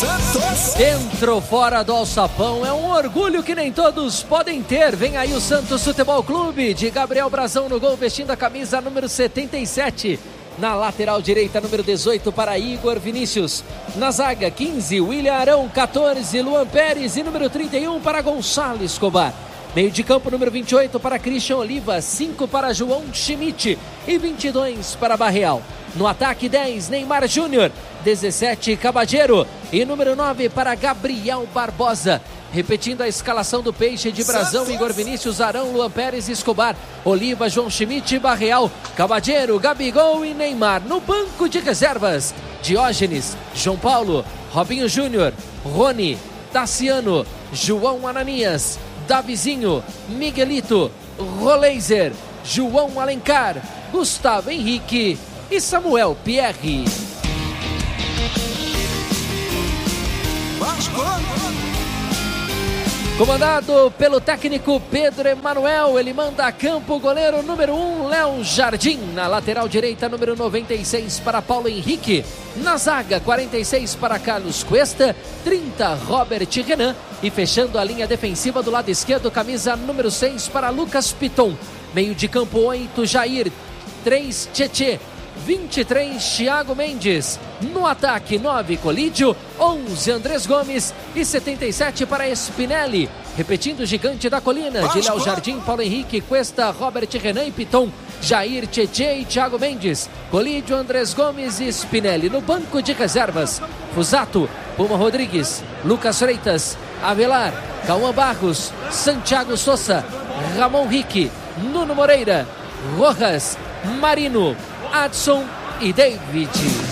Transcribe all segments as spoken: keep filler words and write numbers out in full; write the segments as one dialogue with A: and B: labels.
A: Santos!
B: Dentro, fora do alçapão, é um orgulho que nem todos podem ter. Vem aí o Santos Futebol Clube, de Gabriel Brazão no gol, vestindo a camisa número setenta e sete. Na lateral direita, número dezoito, para Igor Vinícius. Na zaga, quinze, William Arão, catorze, Luan Pérez e número trinta e um para Gonçalo Escobar. Meio de campo, número vinte e oito para Christian Oliva, cinco para João Schmidt e vinte e dois para Barreal. No ataque, dez, Neymar Júnior, dezessete, Cabageiro e número nove para Gabriel Barbosa. Repetindo a escalação do Peixe de Brazão, Igor Vinícius, Arão, Luan Pérez e Escobar, Oliva, João Schmidt, Barreal, Cabageiro, Gabigol e Neymar. No banco de reservas, Diógenes, João Paulo, Robinho Júnior, Rony, Tassiano, João Ananias, Davizinho, Miguelito, Roleiser, João Alencar, Gustavo Henrique e Samuel Pierre. Comandado pelo técnico Pedro Emanuel, ele manda a campo o goleiro número um, Léo Jardim. Na lateral direita, número noventa e seis para Paulo Henrique. Na zaga, quarenta e seis para Carlos Cuesta, trinta, Robert Renan. E fechando a linha defensiva do lado esquerdo, camisa número seis para Lucas Piton. Meio de campo, oito, Jair, três, Tietê, vinte e três, Thiago Mendes. No ataque, nove, Colídio, onze, Andrés Gomes e setenta e sete para Spinelli. Repetindo o gigante da colina, de Léo Jardim, Paulo Henrique, Cuesta, Robert Renan e Piton, Jair, Tietê e Thiago Mendes, Colídio, Andrés Gomes e Spinelli. No banco de reservas, Fusato, Puma Rodrigues, Lucas Freitas, Avelar, Cauã Barros, Santiago Sousa, Ramon Rique, Nuno Moreira, Rojas, Marino, Adson e David.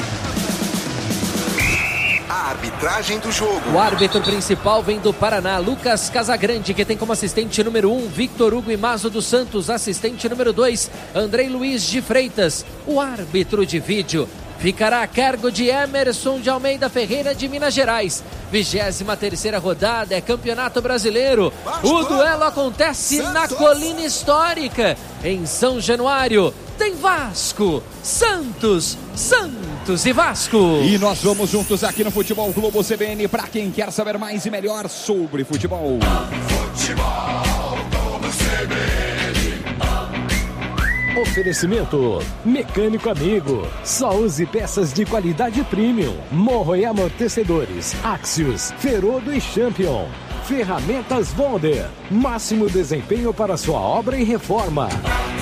A: A arbitragem do jogo.
B: O árbitro principal vem do Paraná, Lucas Casagrande, que tem como assistente número um, Victor Hugo Imazo dos Santos, assistente número dois, Andrei Luiz de Freitas. O árbitro de vídeo ficará a cargo de Emerson de Almeida Ferreira, de Minas Gerais. vigésima terceira rodada, é Campeonato Brasileiro. O duelo acontece na Colina Histórica, em São Januário. Tem Vasco, Santos, Santos e Vasco.
C: E nós vamos juntos aqui no Futebol Globo C B N para quem quer saber mais e melhor sobre futebol.
A: Futebol Globo C B N.
D: Oferecimento Mecânico Amigo. Só use peças de qualidade premium. Morro e amortecedores Axios, Ferodo e Champion. Ferramentas Bonder. Máximo desempenho para sua obra e reforma.